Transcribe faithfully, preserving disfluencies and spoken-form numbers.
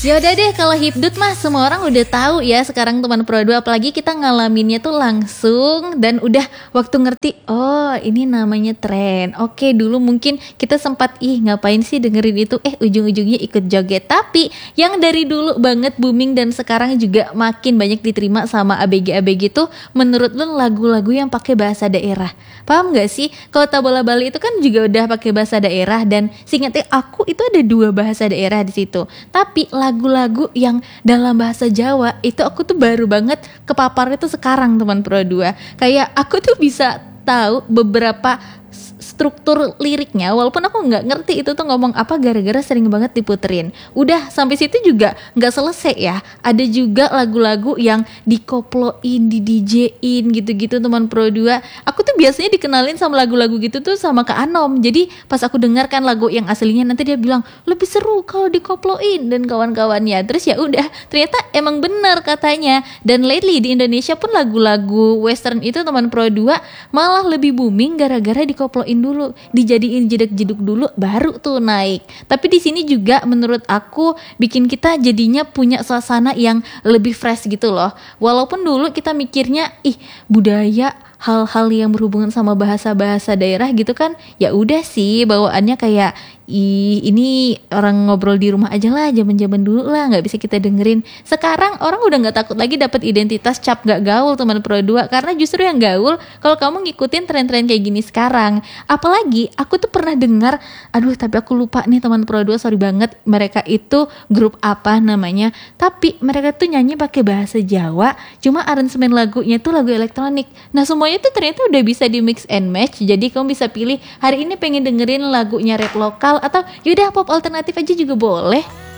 Ya udah deh, kalau hipdut mah semua orang udah tahu ya sekarang teman Pro dua, apalagi kita ngalaminnya tuh langsung dan udah waktu ngerti, oh ini namanya tren. Oke, dulu mungkin kita sempat ih ngapain sih dengerin itu, eh ujung-ujungnya ikut joget. Tapi yang dari dulu banget booming dan sekarang juga makin banyak diterima sama A B G-A B G tuh menurut lu lagu-lagu yang pakai bahasa daerah. Paham gak sih? Kalau Tabola Bali itu kan juga udah pakai bahasa daerah dan seingatnya aku itu ada dua bahasa daerah di situ. Tapi lagu-lagu yang dalam bahasa Jawa itu aku tuh baru banget kepaparnya tuh sekarang teman Pro dua. Kayak aku tuh bisa tahu beberapa struktur liriknya walaupun aku nggak ngerti itu tuh ngomong apa gara-gara sering banget diputerin. Udah sampai situ juga nggak selesai ya, ada juga lagu-lagu yang dikoploin, di D J-in gitu-gitu teman Pro dua. Aku tuh biasanya dikenalin sama lagu-lagu gitu tuh sama Kak Anom. Jadi pas aku dengarkan lagu yang aslinya nanti dia bilang lebih seru kalau dikoploin dan kawan-kawannya. Terus ya udah, ternyata emang benar katanya. Dan lately di Indonesia pun lagu-lagu western itu teman Pro dua malah lebih booming gara-gara dikoploin dulu, dijadiin jeduk-jeduk dulu baru tuh naik. Tapi di sini juga menurut aku bikin kita jadinya punya suasana yang lebih fresh gitu loh. Walaupun dulu kita mikirnya ih budaya hal-hal yang berhubungan sama bahasa-bahasa daerah gitu kan, ya udah sih bawaannya kayak ih ini orang ngobrol di rumah aja lah, zaman-zaman dulu lah, nggak bisa kita dengerin. Sekarang orang udah nggak takut lagi dapat identitas cap gak gaul teman Pro dua, karena justru yang gaul kalau kamu ngikutin tren-tren kayak gini sekarang. Apalagi aku tuh pernah dengar, aduh tapi aku lupa nih teman Pro dua, sorry banget, mereka itu grup apa namanya, tapi mereka tuh nyanyi pakai bahasa Jawa, cuma aransemen lagunya tuh lagu elektronik. Nah semuanya tuh ternyata udah bisa di mix and match, jadi kamu bisa pilih hari ini pengen dengerin lagunya rap lokal atau yaudah pop alternatif aja juga boleh.